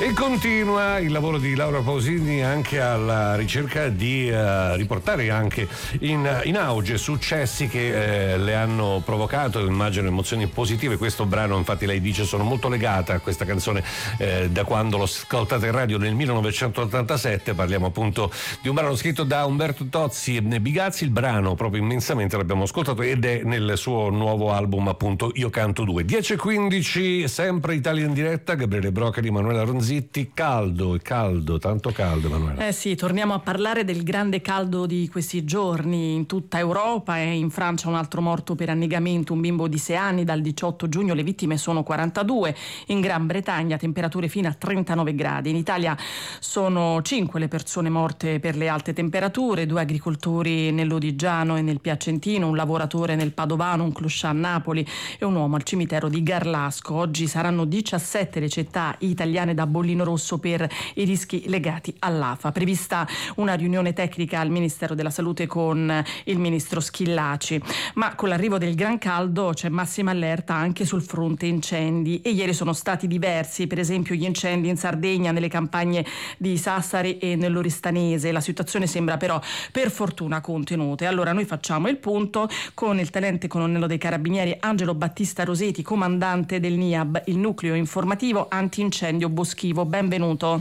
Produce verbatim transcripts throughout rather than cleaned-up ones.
E continua il lavoro di Laura Pausini anche alla ricerca di uh, riportare anche in, in auge successi che eh, le hanno provocato, immagino, emozioni positive. Questo brano, infatti, lei dice, sono molto legata a questa canzone eh, da quando l'ho ascoltata in radio nel millenovecentottantasette. Parliamo appunto di un brano scritto da Umberto Tozzi e Bigazzi. Il brano proprio immensamente l'abbiamo ascoltato ed è nel suo nuovo album, appunto, Io canto due. dieci e quindici, sempre Italia in diretta, Gabriele Broccoli, Emanuela Ronzitti. Caldo, caldo, tanto caldo, Emanuela. Eh sì, torniamo a parlare del grande caldo di questi giorni in tutta Europa. E in Francia un altro morto per annegamento, un bimbo di sei anni. Dal diciotto giugno le vittime sono quarantadue. In Gran Bretagna temperature fino a trentanove gradi. In Italia sono cinque le persone morte per le alte temperature, due agricoltori nell'Odigiano e nel Piacentino, un lavoratore nel Padovano, un clochard a Napoli e un uomo al cimitero di Garlasco. Oggi saranno diciassette le città italiane da bollino rosso per i rischi legati all'A F A. Prevista una riunione tecnica al Ministero della Salute con il ministro Schillaci, ma con l'arrivo del gran caldo c'è massima allerta anche sul fronte incendi e ieri sono stati diversi, per esempio gli incendi in Sardegna, nelle campagne di Sassari e nell'Oristanese. La situazione sembra però per fortuna contenuta. E allora noi facciamo il punto con il tenente colonnello dei Carabinieri Angelo Battista Roseti, comandante del N I A B, il nucleo informativo antincendio boschivo. Benvenuto.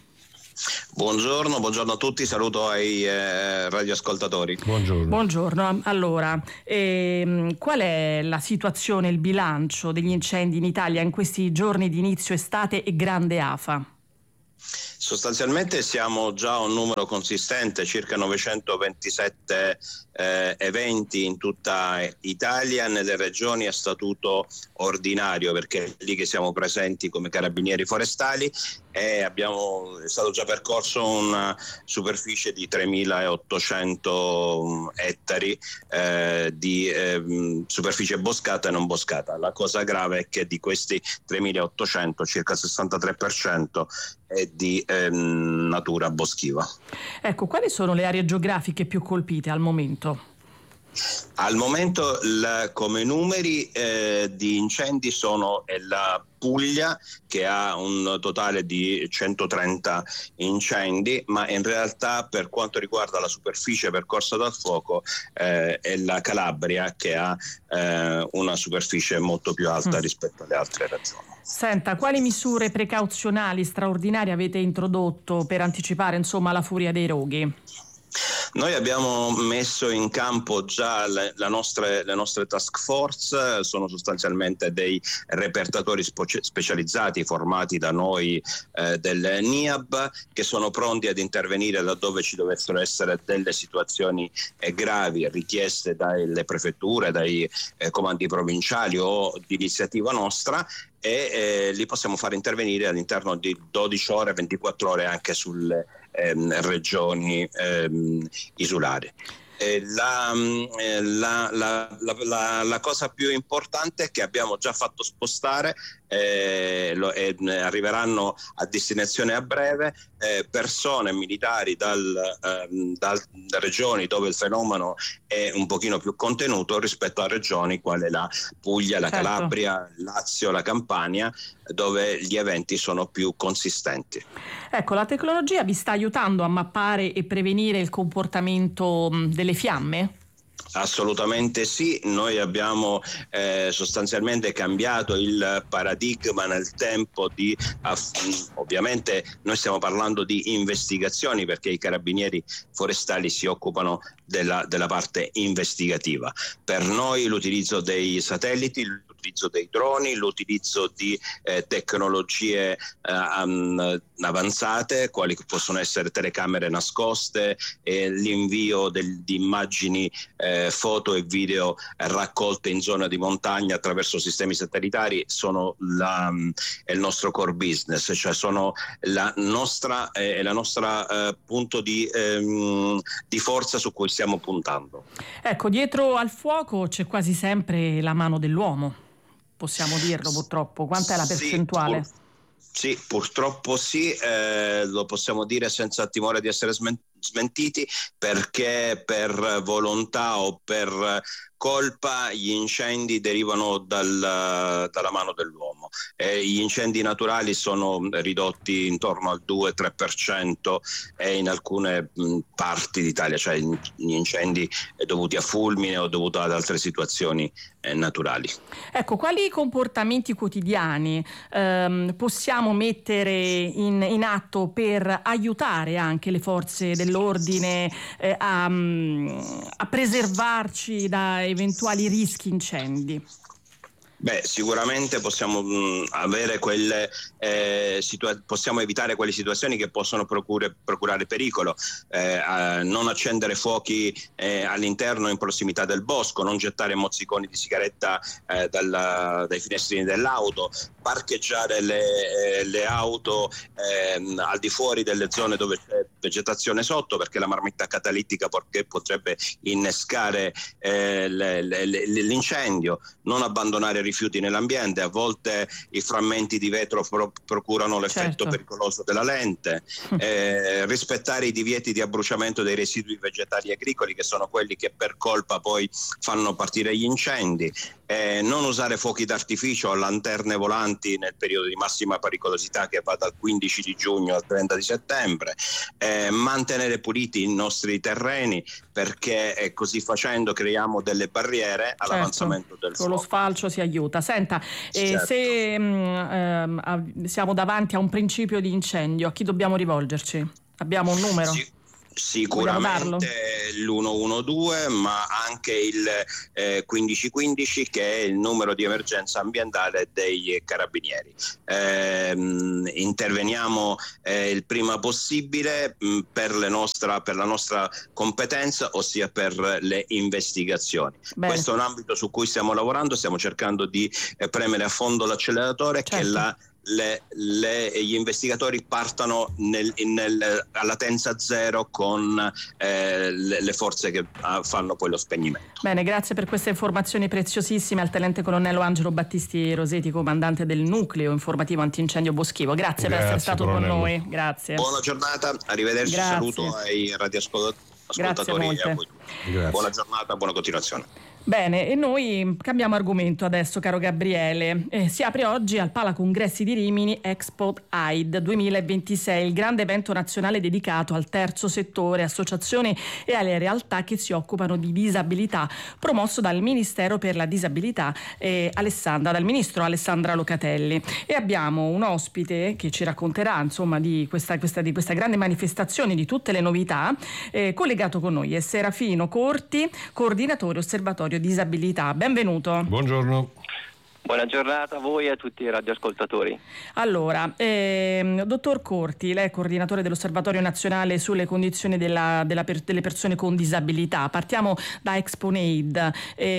Buongiorno, buongiorno a tutti, saluto ai eh, radioascoltatori. Buongiorno. Buongiorno. Allora, ehm, qual è la situazione, il bilancio degli incendi in Italia in questi giorni di inizio estate e grande A F A? Sostanzialmente siamo già a un numero consistente, circa novecentoventisette eh, eventi in tutta Italia, nelle regioni a statuto ordinario, perché è lì che siamo presenti come carabinieri forestali, e abbiamo è stato già percorso una superficie di tremilaottocento ettari eh, di eh, superficie boscata e non boscata. La cosa grave è che di questi tremilaottocento circa il sessantatré per cento è di eh, natura boschiva. Ecco, quali sono le aree geografiche più colpite al momento? Al momento la, come numeri eh, di incendi sono la Puglia, che ha un totale di centotrenta incendi, ma in realtà per quanto riguarda la superficie percorsa dal fuoco eh, è la Calabria che ha eh, una superficie molto più alta mm. rispetto alle altre regioni. Senta, quali misure precauzionali straordinarie avete introdotto per anticipare, insomma, la furia dei roghi? Noi abbiamo messo in campo già le, la nostre, le nostre task force, sono sostanzialmente dei repertatori spe- specializzati formati da noi eh, del N I A B, che sono pronti ad intervenire laddove ci dovessero essere delle situazioni eh, gravi richieste dalle prefetture, dai eh, comandi provinciali o di iniziativa nostra, e eh, li possiamo fare intervenire all'interno di dodici ore, ventiquattro ore anche sulle ehm, regioni ehm, isolari. Eh, la, eh, la, la, la, la, la cosa più importante è che abbiamo già fatto spostare eh, lo, eh, arriveranno a destinazione a breve eh, persone militari dal, eh, dal, da regioni dove il fenomeno è un pochino più contenuto rispetto a regioni quali la Puglia, la certo. Calabria, Lazio, la Campania, dove gli eventi sono più consistenti. Ecco, la tecnologia vi sta aiutando a mappare e prevenire il comportamamento delle fiamme? Assolutamente sì, noi abbiamo eh, sostanzialmente cambiato il paradigma nel tempo di, aff- ovviamente noi stiamo parlando di investigazioni perché i carabinieri forestali si occupano della, della parte investigativa. Per noi l'utilizzo dei satelliti, l'utilizzo dei droni, l'utilizzo di eh, tecnologie eh, um, avanzate, quali possono essere telecamere nascoste, e l'invio del, di immagini, eh, foto e video eh, raccolte in zona di montagna attraverso sistemi satellitari, sono la, è il nostro core business, cioè sono la nostra, eh, la nostra eh, punto di, ehm, di forza su cui stiamo puntando. Ecco, dietro al fuoco c'è quasi sempre la mano dell'uomo, possiamo dirlo purtroppo. Quanta è la percentuale? Sì, pur- sì purtroppo sì, eh, lo possiamo dire senza timore di essere smentiti, perché per volontà o per colpa gli incendi derivano dal, dalla mano dell'uomo. Eh, gli incendi naturali sono ridotti intorno al due tre per cento e in alcune mh, parti d'Italia, cioè gli incendi dovuti a fulmine o dovuti ad altre situazioni eh, naturali. Ecco, quali comportamenti quotidiani ehm, possiamo mettere in, in atto per aiutare anche le forze dell'ordine eh, a, a preservarci da eventuali rischi incendi? Beh, sicuramente possiamo mh, avere quelle eh, situa- possiamo evitare quelle situazioni che possono procure- procurare pericolo, eh, a non accendere fuochi eh, all'interno in prossimità del bosco, non gettare mozziconi di sigaretta eh, dalla, dai finestrini dell'auto, parcheggiare le, eh, le auto eh, al di fuori delle zone dove c'è vegetazione sotto, perché la marmitta catalittica potrebbe innescare eh, le, le, le, l'incendio, non abbandonare rifiuti nell'ambiente. A volte i frammenti di vetro pro- procurano l'effetto certo. pericoloso della lente, eh, rispettare i divieti di abbruciamento dei residui vegetali e agricoli, che sono quelli che per colpa poi fanno partire gli incendi, eh, non usare fuochi d'artificio o lanterne volanti nel periodo di massima pericolosità, che va dal quindici di giugno al trenta di settembre, eh, mantenere puliti i nostri terreni, perché eh, così facendo creiamo delle barriere all'avanzamento certo. del fuoco. Con lo sfalcio si aiuta. Senta, eh, certo. se mh, eh, siamo davanti a un principio di incendio, a chi dobbiamo rivolgerci? Abbiamo un numero? Sì. Sicuramente l'uno uno due, ma anche il eh, quindici quindici, che è il numero di emergenza ambientale dei carabinieri. Eh, interveniamo eh, il prima possibile mh, per, le nostra, per la nostra competenza, ossia per le investigazioni. Bene. Questo è un ambito su cui stiamo lavorando, stiamo cercando di eh, premere a fondo l'acceleratore, certo. che la Le, le, gli investigatori partano nel, nel, a latenza zero con eh, le, le forze che ah, fanno poi lo spegnimento. Bene, grazie per queste informazioni preziosissime al tenente colonnello Angelo Battisti Roseti, comandante del nucleo informativo antincendio boschivo. Grazie, grazie per essere stato colonnello. Con noi. Grazie. Buona giornata, arrivederci, grazie. Saluto ai radioascoltatori e a voi tutti. Buona giornata, buona continuazione. Bene, e noi cambiamo argomento adesso, caro Gabriele. Eh, si apre oggi al Pala Congressi di Rimini Expo A I D duemilaventisei, il grande evento nazionale dedicato al terzo settore, associazioni e alle realtà che si occupano di disabilità, promosso dal Ministero per la Disabilità eh, Alessandra, dal ministro Alessandra Locatelli. E abbiamo un ospite che ci racconterà insomma di questa, questa, di questa grande manifestazione, di tutte le novità. Eh, collegato con noi è Serafino Corti, coordinatore osservatorio disabilità. Benvenuto. Buongiorno. Buona giornata a voi e a tutti i radioascoltatori. Allora, ehm, dottor Corti, lei è coordinatore dell'Osservatorio Nazionale sulle condizioni della, della per, delle persone con disabilità. Partiamo da ExpoNAID.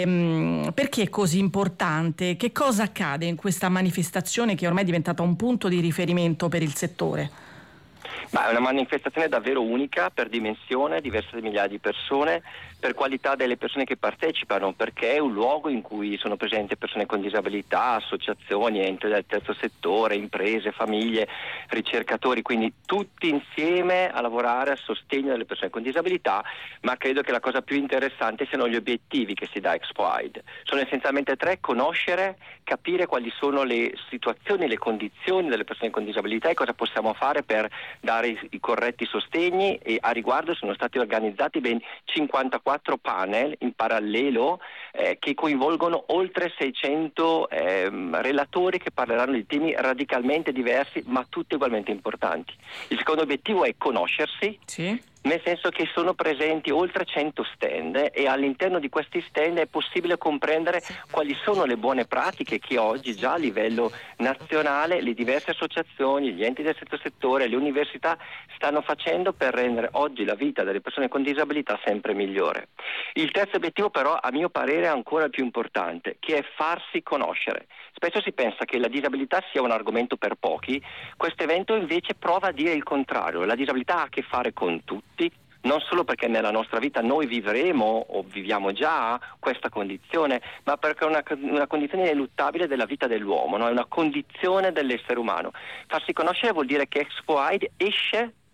Ehm, perché è così importante? Che cosa accade in questa manifestazione che ormai è diventata un punto di riferimento per il settore? Ma è una manifestazione davvero unica per dimensione, diverse migliaia di persone, per qualità delle persone che partecipano, perché è un luogo in cui sono presenti persone con disabilità, associazioni, enti del terzo settore, imprese, famiglie, ricercatori, quindi tutti insieme a lavorare a sostegno delle persone con disabilità. Ma credo che la cosa più interessante siano gli obiettivi che si dà a Expo A I D. Sono essenzialmente tre: conoscere, capire quali sono le situazioni, le condizioni delle persone con disabilità e cosa possiamo fare per dare i, i corretti sostegni, e a riguardo sono stati organizzati ben cinquantaquattro panel in parallelo eh, che coinvolgono oltre seicento eh, relatori che parleranno di temi radicalmente diversi ma tutti ugualmente importanti. Il secondo obiettivo è conoscersi. Sì. Nel senso che sono presenti oltre cento stand e all'interno di questi stand è possibile comprendere quali sono le buone pratiche che oggi già a livello nazionale le diverse associazioni, gli enti del terzo settore, le università stanno facendo per rendere oggi la vita delle persone con disabilità sempre migliore. Il terzo obiettivo però, a mio parere, è ancora più importante, che è farsi conoscere. Spesso si pensa che la disabilità sia un argomento per pochi, questo evento invece prova a dire il contrario. La disabilità ha a che fare con tutti, non solo perché nella nostra vita noi vivremo o viviamo già questa condizione, ma perché è una, una condizione ineluttabile della vita dell'uomo, no? È una condizione dell'essere umano. Farsi conoscere vuol dire che Expo A I D esce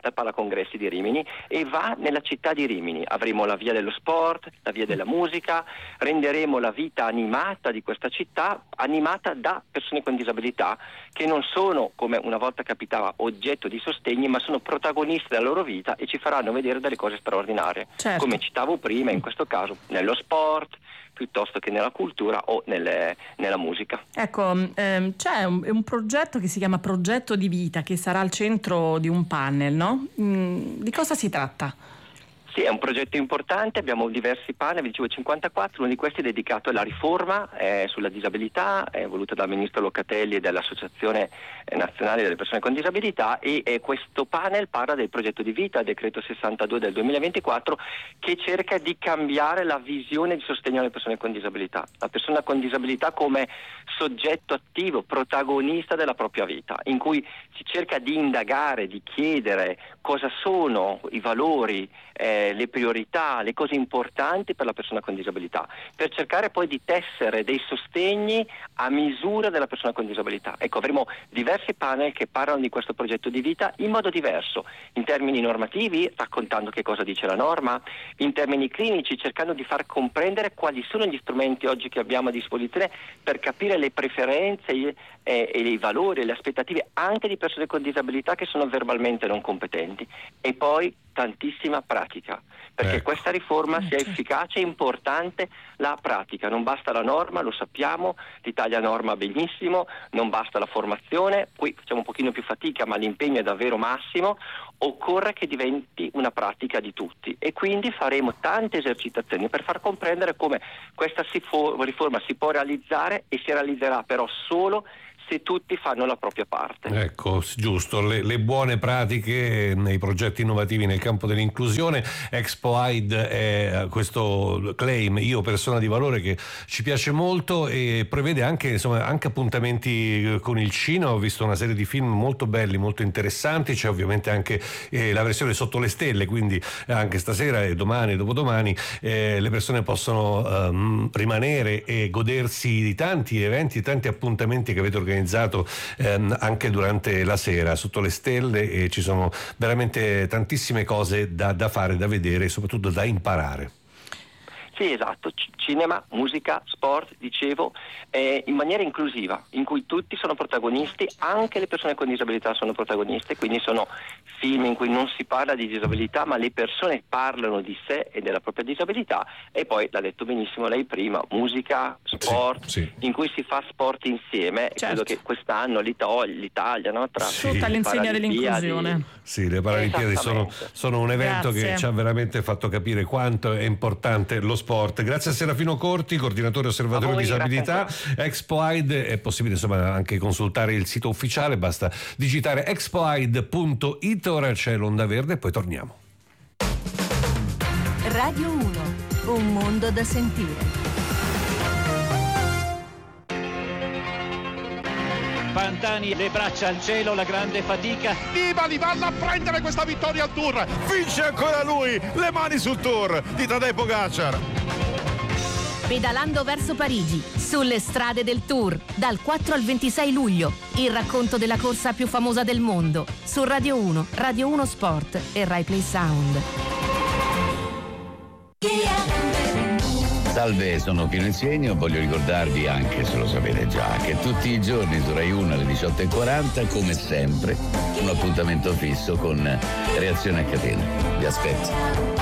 dal Palacongressi di Rimini e va nella città di Rimini. Avremo la via dello sport, la via della musica, renderemo la vita animata di questa città animata da persone con disabilità che non sono, come una volta capitava, oggetto di sostegni, ma sono protagonisti della loro vita e ci faranno vedere delle cose straordinarie, certo. come citavo prima, in questo caso nello sport piuttosto che nella cultura o nelle, nella musica. Ecco, ehm, c'è un, un progetto che si chiama Progetto di Vita, che sarà al centro di un panel, no? Mm, di cosa si tratta? Sì, è un progetto importante, abbiamo diversi panel, vi dicevo cinquantaquattro, uno di questi è dedicato alla riforma eh, sulla disabilità, è voluta dal ministro Locatelli e dall'Associazione Nazionale delle Persone con Disabilità e eh, questo panel parla del progetto di vita, decreto sessantadue del duemilaventiquattro, che cerca di cambiare la visione di sostegno alle persone con disabilità. La persona con disabilità come soggetto attivo, protagonista della propria vita, in cui si cerca di indagare, di chiedere cosa sono i valori, eh, le priorità, le cose importanti per la persona con disabilità, per cercare poi di tessere dei sostegni a misura della persona con disabilità. Ecco, avremo diversi panel che parlano di questo progetto di vita in modo diverso, in termini normativi, raccontando che cosa dice la norma, in termini clinici, cercando di far comprendere quali sono gli strumenti oggi che abbiamo a disposizione per capire le preferenze e, e i valori e le aspettative anche di persone con disabilità che sono verbalmente non competenti. E poi tantissima pratica, perché ecco. questa riforma sia efficace è importante la pratica, non basta la norma, lo sappiamo, l'Italia norma benissimo, non basta la formazione, qui facciamo un pochino più fatica ma l'impegno è davvero massimo, occorre che diventi una pratica di tutti e quindi faremo tante esercitazioni per far comprendere come questa si fo- riforma si può realizzare e si realizzerà però solo se tutti fanno la propria parte. Ecco, giusto, le, le buone pratiche nei progetti innovativi nel campo dell'inclusione. Expo Aid è questo claim Io persona di valore che ci piace molto e prevede anche, insomma, anche appuntamenti con il cinema. Ho visto una serie di film molto belli, molto interessanti, c'è ovviamente anche eh, la versione Sotto le stelle, quindi anche stasera e domani e dopodomani eh, le persone possono um, rimanere e godersi di tanti eventi, tanti appuntamenti che avete organizzato organizzato ehm, anche durante la sera Sotto le stelle e ci sono veramente tantissime cose da, da fare, da vedere e soprattutto da imparare. Sì, esatto, C- cinema, musica, sport, dicevo, eh, in maniera inclusiva, in cui tutti sono protagonisti, anche le persone con disabilità sono protagoniste, quindi sono film in cui non si parla di disabilità, ma le persone parlano di sé e della propria disabilità, e poi, l'ha detto benissimo lei prima, musica, sport, sì, sì. in cui si fa sport insieme, certo. Credo che quest'anno l'Italia, l'Italia no, tra sì. tutta l'insegna dell'inclusione. Sì, le Paralimpiadi sono, sono un evento Grazie. che ci ha veramente fatto capire quanto è importante lo sport. Grazie a Serafino Corti, coordinatore osservatorio voi, disabilità. Expo Aid è possibile insomma anche consultare il sito ufficiale, basta digitare expoaid punto it. Ora c'è l'Onda Verde e poi torniamo. Radio uno, un mondo da sentire. Pantani, le braccia al cielo, la grande fatica. Nibali vanno a prendere questa vittoria al Tour. Vince ancora lui, le mani sul Tour di Tadej Pogacar. Pedalando verso Parigi, sulle strade del Tour, dal quattro al ventisei luglio. Il racconto della corsa più famosa del mondo, su Radio uno, Radio uno Sport e Rai Play Sound. Salve, sono Pino Insegno, voglio ricordarvi, anche se lo sapete già, che tutti i giorni su Rai uno alle diciotto e quaranta, come sempre, un appuntamento fisso con Reazione a catena. Vi aspetto.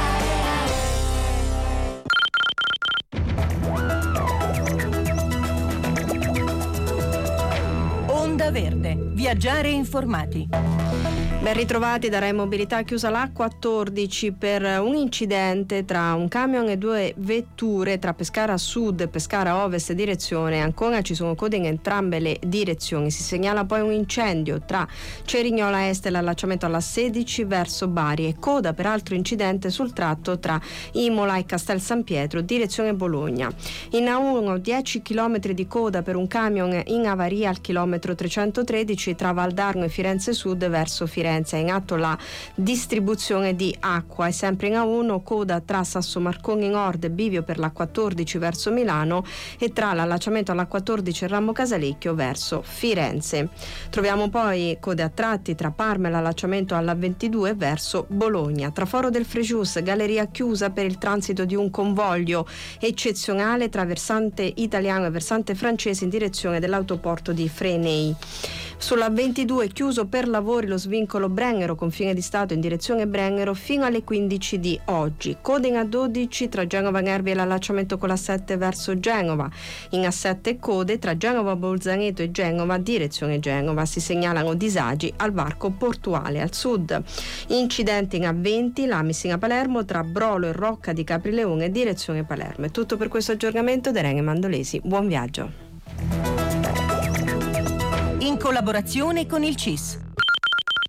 Onda Verde, viaggiare informati. Ben ritrovati da Rai Mobilità. Chiusa l'A quattordici per un incidente tra un camion e due vetture tra Pescara Sud e Pescara Ovest direzione Ancona. Ci sono code in entrambe le direzioni. Si segnala poi un incendio tra Cerignola Est e l'allacciamento alla sedici verso Bari e coda per altro incidente sul tratto tra Imola e Castel San Pietro direzione Bologna. In A uno dieci chilometri di coda per un camion in avaria al chilometro trecentotredici tra Valdarno e Firenze Sud verso Firenze Firenze. È in atto la distribuzione di acqua e sempre in A uno coda tra Sassomarconi Nord e bivio per l'A quattordici verso Milano e tra l'allacciamento all'A quattordici e Ramo Casalecchio verso Firenze. Troviamo poi code a tratti tra Parma e l'allacciamento alla ventidue verso Bologna. Traforo del Frejus, galleria chiusa per il transito di un convoglio eccezionale tra versante italiano e versante francese in direzione dell'autoporto di Freney. Sulla ventidue chiuso per lavori lo svincolo Brennero, confine di Stato in direzione Brennero, fino alle quindici di oggi. Code in A dodici tra Genova Nervi e l'allacciamento con l'A sette verso Genova. In A sette code tra Genova Bolzaneto e Genova, direzione Genova. Si segnalano disagi al varco portuale al sud. Incidenti in A venti, la Messina Palermo tra Brolo e Rocca di Caprileone, direzione Palermo. È tutto per questo aggiornamento da Irene Mandolesi. Buon viaggio. In collaborazione con il C I S.